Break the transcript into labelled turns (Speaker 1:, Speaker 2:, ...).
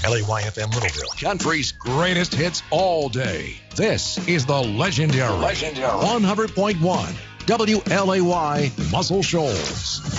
Speaker 1: LAY-FM Littleville.
Speaker 2: Country's greatest hits all day. This is the legendary 100.1 WLAY Muscle Shoals.